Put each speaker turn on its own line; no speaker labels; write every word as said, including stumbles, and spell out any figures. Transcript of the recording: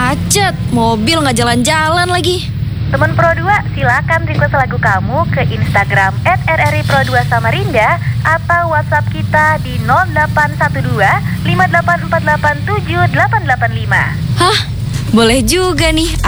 macet, mobil nggak jalan-jalan lagi.
Teman Pro dua, silakan request lagu kamu ke Instagram et r r i pro dua Samarinda atau WhatsApp kita di nol delapan satu dua lima delapan empat delapan tujuh delapan delapan lima.
Hah? Boleh juga nih,